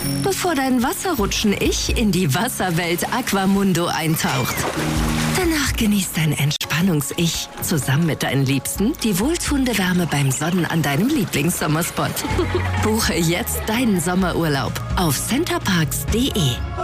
bevor dein Wasserrutschen-Ich in die Wasserwelt Aquamundo eintaucht. Danach genießt dein Entspannungs-Ich zusammen mit deinen Liebsten die wohltuende Wärme beim Sonnen an deinem Lieblingssommerspot. Buche jetzt deinen Sommerurlaub auf centerparks.de.